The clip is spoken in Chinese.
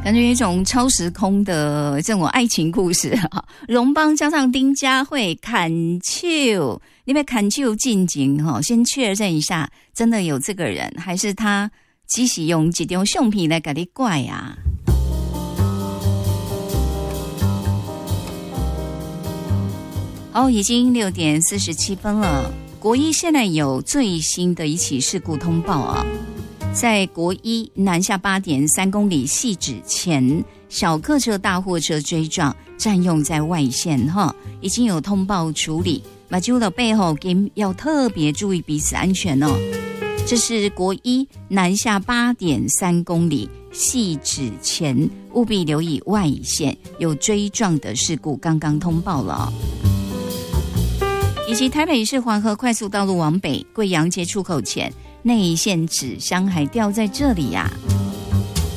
感觉有一种超时空的这种爱情故事哈。荣邦加上丁佳慧砍球，你被砍球进京哈，先确认一下，真的有这个人，还是他只是用一张相片来给你怪啊？好，已经6点47分了。国一现在有最新的一起事故通报啊。在国一南下8.3公里汐止前，小客车大货车追撞，占用在外线哈，已经有通报处理。马修的背后要特别注意彼此安全哦。这是国一南下8.3公里汐止前，务必留意外线有追撞的事故，刚刚通报了哦。以及台北市环河快速道路往北贵阳街出口前。内线纸箱还掉在这里呀、